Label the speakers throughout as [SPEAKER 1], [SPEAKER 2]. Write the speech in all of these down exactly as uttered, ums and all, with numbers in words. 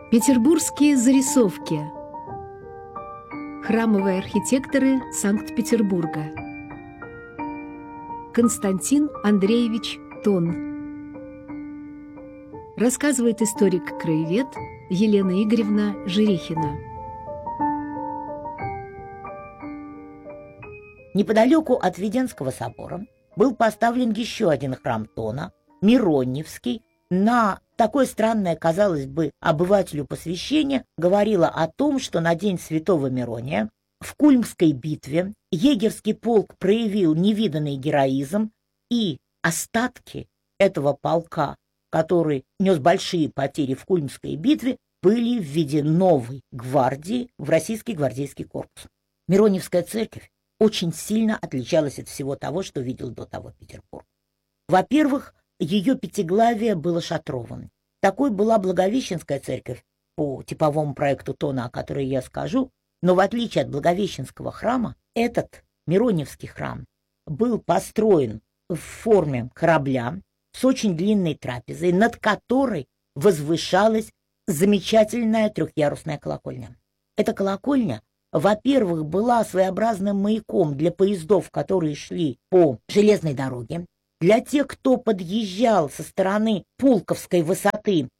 [SPEAKER 1] Петербургские зарисовки. Храмовые архитекторы Санкт-Петербурга. Константин Андреевич Тон. Рассказывает историк-краевед Елена Игоревна Жирихина.
[SPEAKER 2] Неподалеку от Введенского собора был поставлен еще один храм Тона, Мироньевский, на такое странное, казалось бы, обывателю посвящение говорило о том, что на день святого Мирония в Кульмской битве егерский полк проявил невиданный героизм, и остатки этого полка, который нес большие потери в Кульмской битве, были в виде новой гвардии в Российский гвардейский корпус. Мироньевская церковь очень сильно отличалась от всего того, что видел до того Петербург. Во-первых, ее пятиглавие было шатровым. Такой была Благовещенская церковь по типовому проекту Тона, о которой я скажу, но в отличие от Благовещенского храма, этот Мироньевский храм был построен в форме корабля с очень длинной трапезой, над которой возвышалась замечательная трехъярусная колокольня. Эта колокольня, во-первых, была своеобразным маяком для поездов, которые шли по железной дороге, для тех, кто подъезжал со стороны Пулковской высоты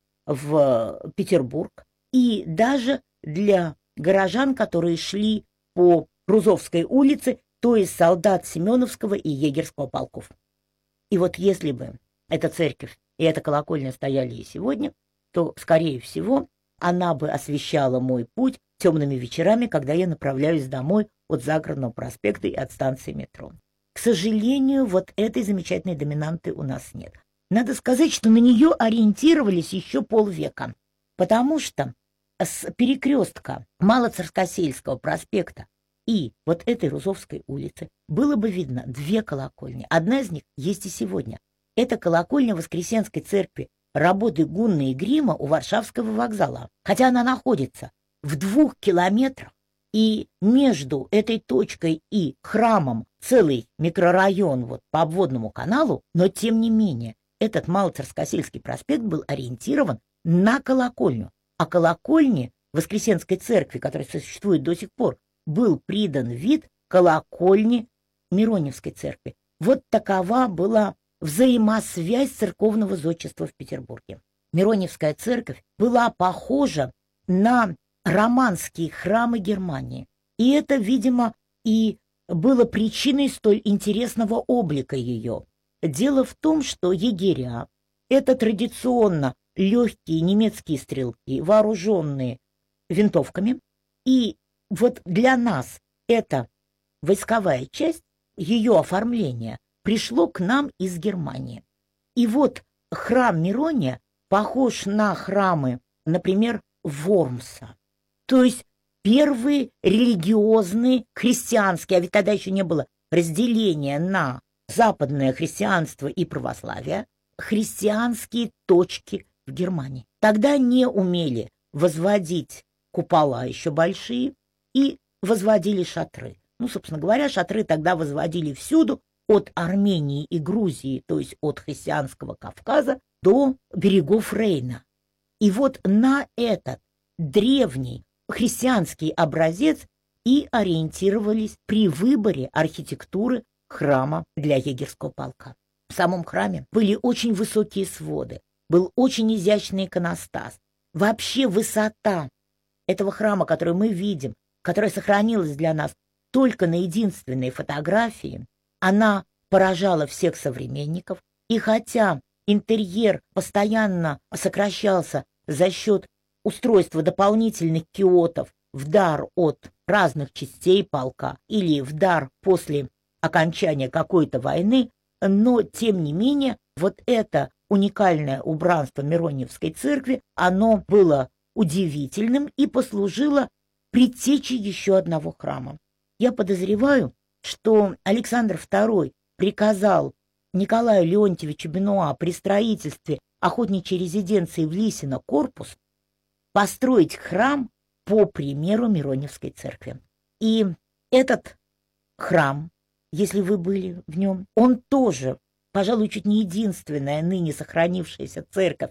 [SPEAKER 2] в Петербург, и даже для горожан, которые шли по Рузовской улице, то есть солдат Семеновского и егерского полков. И вот если бы эта церковь и эта колокольня стояли и сегодня, то, скорее всего, она бы освещала мой путь темными вечерами, когда я направляюсь домой от Загородного проспекта и от станции метро. К сожалению, вот этой замечательной доминанты у нас нет. Надо сказать, что на нее ориентировались еще полвека, потому что с перекрестка Малоцарскосельского проспекта и вот этой Рузовской улицы было бы видно две колокольни. Одна из них есть и сегодня. Это колокольня Воскресенской церкви работы Гунны и Грима у Варшавского вокзала, хотя она находится в двух километрах, и между этой точкой и храмом целый микрорайон вот по обводному каналу, но тем не менее этот Малоцарскосельский проспект был ориентирован на колокольню, а колокольне Воскресенской церкви, которая существует до сих пор, был придан вид колокольни Мироньевской церкви. Вот такова была взаимосвязь церковного зодчества в Петербурге. Мироньевская церковь была похожа на романские храмы Германии. И это, видимо, и было причиной столь интересного облика ее. Дело в том, что егеря — это традиционно легкие немецкие стрелки, вооруженные винтовками. И вот для нас эта войсковая часть, ее оформление, пришло к нам из Германии. И вот храм Мирония похож на храмы, например, Вормса. То есть первые религиозные христианские, а ведь тогда еще не было разделения на западное христианство и православие, христианские точки в Германии. Тогда не умели возводить купола еще большие и возводили шатры. Ну, собственно говоря, шатры тогда возводили всюду, от Армении и Грузии, то есть от христианского Кавказа до берегов Рейна. И вот на этот древний христианский образец и ориентировались при выборе архитектуры храма для егерского полка. В самом храме были очень высокие своды, был очень изящный иконостас. Вообще высота этого храма, который мы видим, которая сохранилась для нас только на единственной фотографии, она поражала всех современников. И хотя интерьер постоянно сокращался за счет устройства дополнительных киотов в дар от разных частей полка или в дар после окончания какой-то войны, но, тем не менее, вот это уникальное убранство Мироньевской церкви, оно было удивительным и послужило предтечей еще одного храма. Я подозреваю, что Александр второй приказал Николаю Леонтьевичу Бенуа при строительстве охотничьей резиденции в Лисино корпус построить храм по примеру Мироньевской церкви. И этот храм, если вы были в нем, он тоже, пожалуй, чуть не единственная ныне сохранившаяся церковь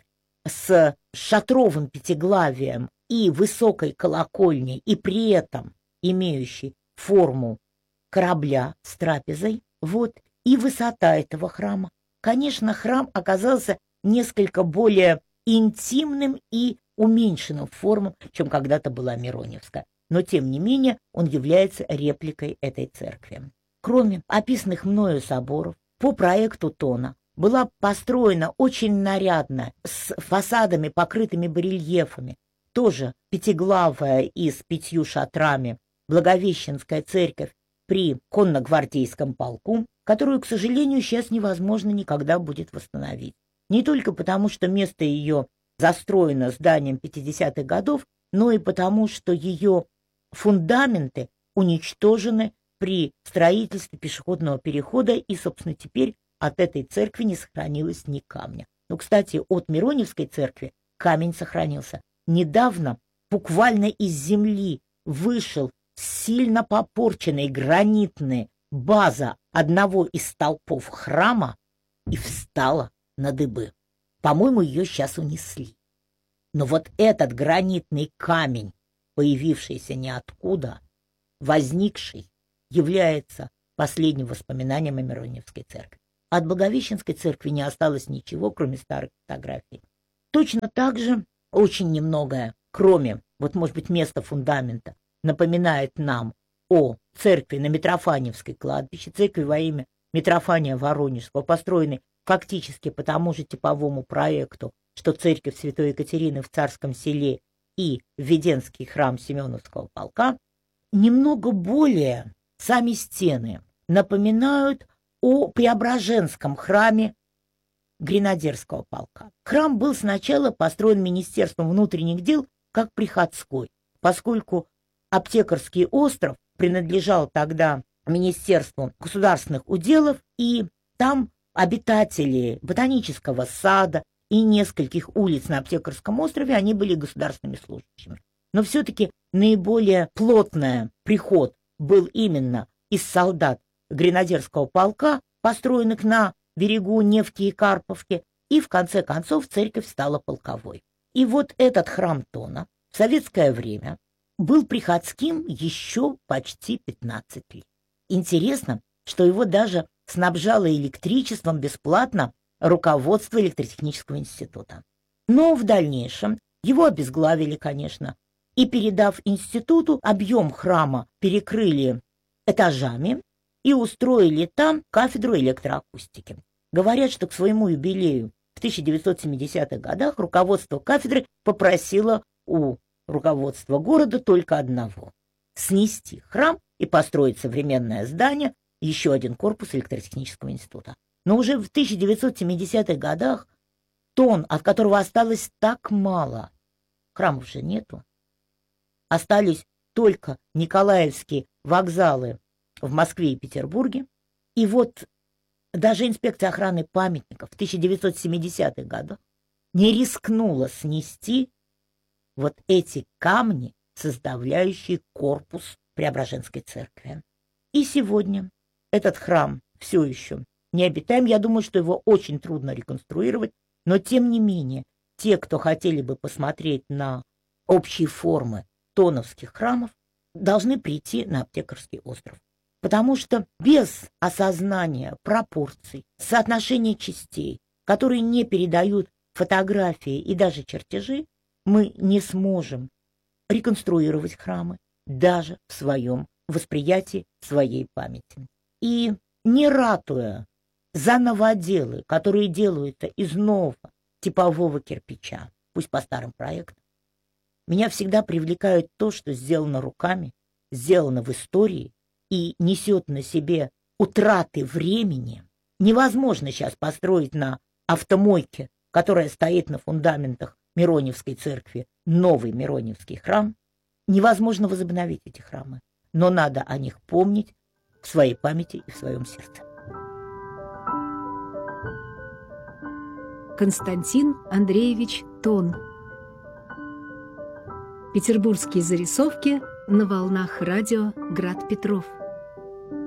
[SPEAKER 2] с шатровым пятиглавием и высокой колокольней, и при этом имеющий форму корабля с трапезой, вот, и высота этого храма. Конечно, храм оказался несколько более интимным и уменьшенным в форму, чем когда-то была Мироньевская, но тем не менее он является репликой этой церкви. Кроме описанных мною соборов, по проекту Тона была построена очень нарядно, с фасадами, покрытыми барельефами, тоже пятиглавая и с пятью шатрами, Благовещенская церковь при конногвардейском полку, которую, к сожалению, сейчас невозможно никогда будет восстановить. Не только потому, что место ее застроено зданием пятидесятых годов, но и потому, что ее фундаменты уничтожены при строительстве пешеходного перехода, и, собственно, теперь от этой церкви не сохранилось ни камня. Но, кстати, от Мироньевской церкви камень сохранился. Недавно буквально из земли вышел сильно попорченный гранитный база одного из столпов храма и встала на дыбы. По-моему, ее сейчас унесли. Но вот этот гранитный камень, появившийся ниоткуда, возникший, является последним воспоминанием о Мироньевской церкви. От Благовещенской церкви не осталось ничего, кроме старых фотографий. Точно так же очень немногое, кроме, вот, может быть, места фундамента, напоминает нам о церкви на Митрофаневской кладбище, церкви во имя Митрофания Воронежского, построенной фактически по тому же типовому проекту, что церковь Святой Екатерины в Царском Селе и Введенский храм Семеновского полка. Немного более сами стены напоминают о Преображенском храме Гренадерского полка. Храм был сначала построен Министерством внутренних дел как приходской, поскольку Аптекарский остров принадлежал тогда Министерству государственных уделов, и там обитатели Ботанического сада и нескольких улиц на Аптекарском острове, они были государственными служащими. Но все-таки наиболее плотный приход был именно из солдат Гренадерского полка, построенных на берегу Невки и Карповки, и в конце концов церковь стала полковой. И вот этот храм Тона в советское время был приходским еще почти пятнадцать лет. Интересно, что его даже снабжало электричеством бесплатно руководство электротехнического института. Но в дальнейшем его обезглавили, конечно, и, передав институту, объем храма перекрыли этажами и устроили там кафедру электроакустики. Говорят, что к своему юбилею в тысяча девятьсот семидесятых годах руководство кафедры попросило у руководства города только одного — снести храм и построить современное здание, еще один корпус электротехнического института. Но уже в тысяча девятьсот семидесятых годах Тон, от которого осталось так мало, храмов же нету, остались только Николаевские вокзалы в Москве и Петербурге. И вот даже инспекция охраны памятников в тысяча девятьсот семидесятых годах не рискнула снести вот эти камни, составляющие корпус Преображенской церкви. И сегодня этот храм все еще необитаем. Я думаю, что его очень трудно реконструировать, но тем не менее, те, кто хотели бы посмотреть на общие формы тоновских храмов, должны прийти на Аптекарский остров. Потому что без осознания пропорций, соотношения частей, которые не передают фотографии и даже чертежи, мы не сможем реконструировать храмы даже в своем восприятии, своей памяти. И не ратуя за новоделы, которые делаются из нового типового кирпича, пусть по старым проектам, меня всегда привлекает то, что сделано руками, сделано в истории и несет на себе утраты времени. Невозможно сейчас построить на автомойке, которая стоит на фундаментах Мироньевской церкви, новый Мироньевский храм. Невозможно возобновить эти храмы, но надо о них помнить в своей памяти и в своем сердце.
[SPEAKER 1] Константин Андреевич Тон. Петербургские зарисовки на волнах радио «Град Петров».